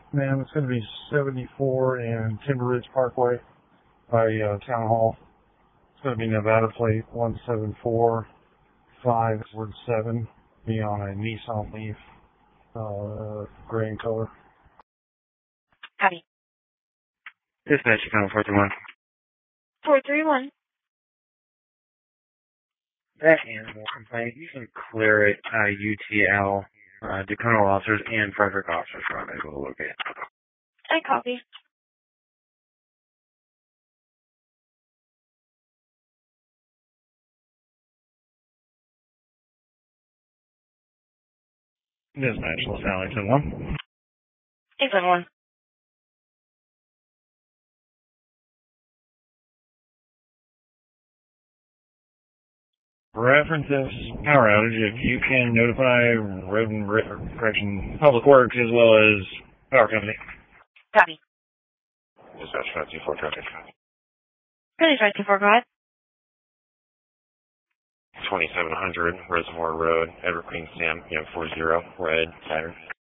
Ma'am, it's going to be 74 and Timber Ridge Parkway by Town Hall. It's going to be Nevada plate 174-5-7. Be on a Nissan Leaf, gray in color. Copy. Dispatch, account 431. 431. That animal complaint, you can clear it, UTL, Daytona officers and Frederick officers are able to locate it. I copy. Dispatch, Los Alex 1. 871. References power outage. If you can notify Public Works as well as Power Company. Copy. Dispatch 524 traffic. 524, go ahead. 2700 Reservoir Road, Evergreen, Sam, PM40, red, Saturn.